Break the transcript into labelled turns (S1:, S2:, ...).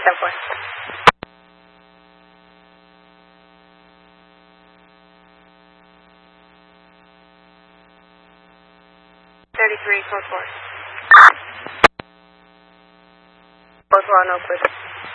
S1: 10-4. 33, code 4. Both well, no clear.